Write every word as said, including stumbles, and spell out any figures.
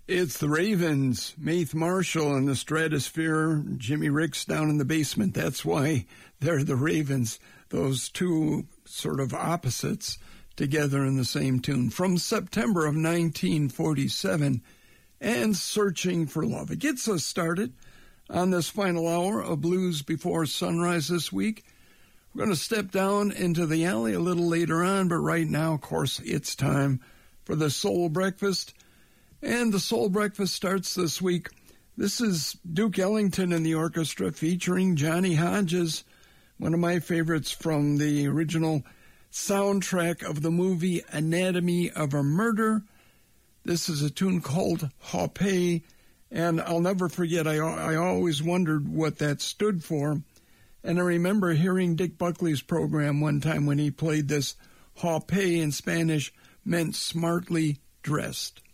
It's the Ravens, Maith Marshall in the Stratosphere, Jimmy Ricks down in the basement. That's why they're the Ravens, those two sort of opposites together in the same tune. From September of nineteen forty-seven, and Searching for Love. It gets us started on this final hour of Blues Before Sunrise this week. We're going to step down into the alley a little later on, but right now, of course, it's time for the Soul Breakfast. And the Soul Breakfast starts this week. This is Duke Ellington and the orchestra featuring Johnny Hodges, one of my favorites from the original soundtrack of the movie Anatomy of a Murder. This is a tune called Hoppe, and I'll never forget, I, I always wondered what that stood for. And I remember hearing Dick Buckley's program one time when he played this. Hoppe in Spanish meant smartly dressed.